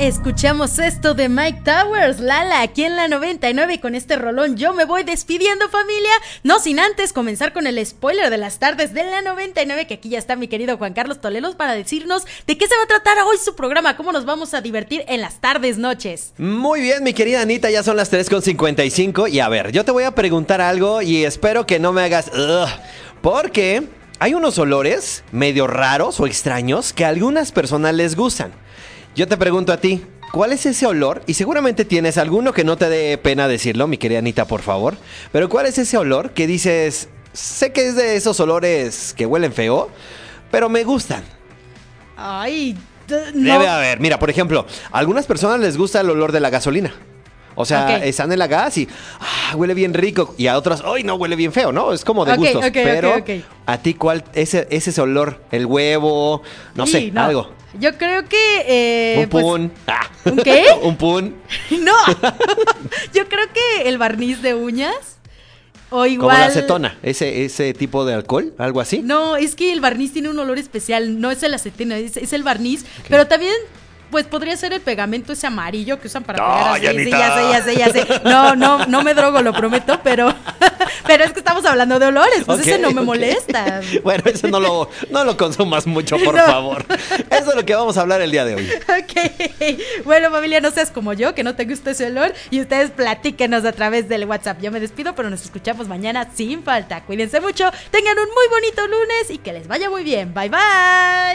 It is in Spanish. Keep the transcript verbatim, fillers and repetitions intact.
Escuchamos esto de Mike Towers, Lala, aquí en la noventa y nueve, y con este rolón yo me voy despidiendo, familia, no sin antes comenzar con el spoiler de las tardes de la noventa y nueve, que aquí ya está mi querido Juan Carlos Tolelos para decirnos de qué se va a tratar hoy su programa, cómo nos vamos a divertir en las tardes, noches. Muy bien, mi querida Anita, ya son las tres con cincuenta y cinco y a ver, yo te voy a preguntar algo y espero que no me hagas... Ugh, porque hay unos olores medio raros o extraños que a algunas personas les gustan. Yo te pregunto a ti, ¿cuál es ese olor? Y seguramente tienes alguno que no te dé pena decirlo, mi querida Anita, por favor. Pero ¿cuál es ese olor que dices, sé que es de esos olores que huelen feo, pero me gustan? Ay, no. Debe haber. Mira, por ejemplo, a algunas personas les gusta el olor de la gasolina. O sea, okay. Están en la gas y ah, huele bien rico. Y a otras, ¡ay, no! Huele bien feo, ¿no? Es como de okay, gustos. Okay, pero okay, okay. a ti, ¿cuál es ese, ese olor? ¿El huevo? No sí, sé, no. algo. Yo creo que... Eh, un pun. Pues, ah. ¿Un qué? Un pun. No. Yo creo que el barniz de uñas. O igual... Como la acetona, ese, ese tipo de alcohol, algo así. No, es que el barniz tiene un olor especial. No es el acetona, es, es el barniz. Okay. Pero también... Pues podría ser el pegamento ese amarillo que usan para no, pegar así. Sí, ya sé, ya sé, ya sé. No, no, no me drogo, lo prometo, pero pero es que estamos hablando de olores, pues okay, ese no me okay. molesta. Bueno, eso no lo, no lo consumas mucho, por no. favor. Eso es lo que vamos a hablar el día de hoy. Ok. Bueno, familia, no seas como yo, que no te gusta ese olor, y ustedes platíquenos a través del WhatsApp. Yo me despido, pero nos escuchamos mañana sin falta. Cuídense mucho, tengan un muy bonito lunes y que les vaya muy bien. Bye, bye.